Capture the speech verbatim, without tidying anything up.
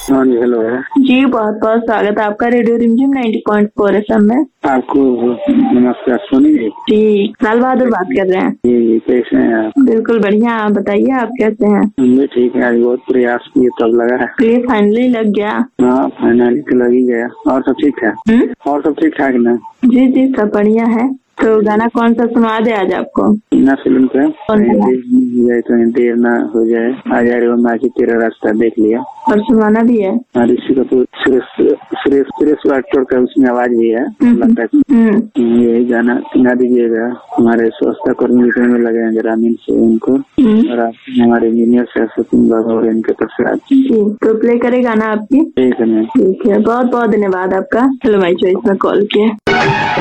हाँ जी, हेलो है जी। बहुत बहुत स्वागत है आपका रेडियो रिमझिम नाइंटी पॉइंट फोर एफएम में। आपको नमस्कार सोनी जी। जी, लाल बहादुर बात कर रहे हैं। जी जी, कैसे हैं आप? बिल्कुल बढ़िया, आप बताइए आप कैसे हैं? हम भी ठीक है। आज बहुत प्रयास किए तब लगा है। तो ये फाइनली लग गया। हाँ, फाइनली तो लग ही गया। और सब ठीक है? हुँ? और सब ठीक ठाक ना? जी जी, सब बढ़िया है। तो गाना कौन सा सुनवा दे आज आपको? ना फिल्म पे कौन सा? जाए तो देर ना हो जाए। आ जाए वो माँ की तेरा रास्ता देख लिया। और सुनवाना भी है। और ऋषि कपूर सुरेश सुरेश सुरेश वाडकर का उसमें आवाज भी है। लगता है यही गाना सुना दीजिएगा। हमारे स्वास्थ्य कर्मी जितने में लगे हैं ग्रामीण से उनको, और आप हमारे इंजीनियर से सचिन बाबा और इनके प्रसाद जी। तो प्ले करे गाना आपकी। ठीक है। ठीक है, बहुत बहुत धन्यवाद आपका। हेलो माय चॉइस में कॉल किया।